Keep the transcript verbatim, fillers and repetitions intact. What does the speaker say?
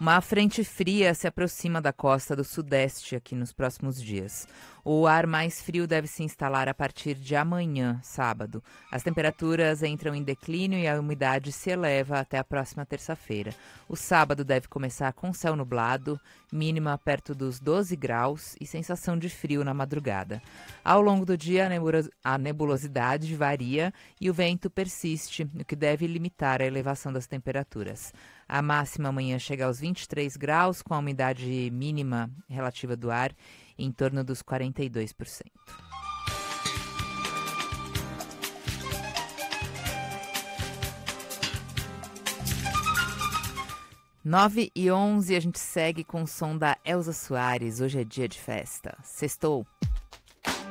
Uma frente fria se aproxima da costa do sudeste aqui nos próximos dias. O ar mais frio deve se instalar a partir de amanhã, sábado. As temperaturas entram em declínio e a umidade se eleva até a próxima terça-feira. O sábado deve começar com céu nublado, mínima perto dos doze graus e sensação de frio na madrugada. Ao longo do dia, a nebulosidade varia e o vento persiste, o que deve limitar a elevação das temperaturas. A máxima amanhã chega aos vinte e três graus, com a umidade mínima relativa do ar em torno dos quarenta e dois por cento. nove e onze, a gente segue com o som da Elza Soares. Hoje é dia de festa. Sextou.